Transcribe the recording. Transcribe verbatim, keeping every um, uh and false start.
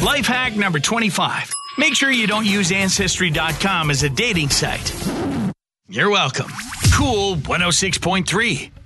Life hack number twenty-five. Make sure you don't use Ancestry dot com as a dating site. You're welcome. Cool one oh six point three.